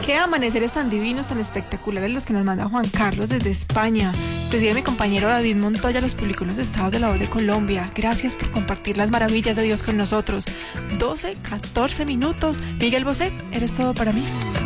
Qué amaneceres tan divinos, tan espectaculares los que nos manda Juan Carlos desde España. Inclusive mi compañero David Montoya los publicó en los estados de La Voz de Colombia. Gracias por compartir las maravillas de Dios con nosotros. 12, 14 minutos. Miguel Bosé, eres todo para mí.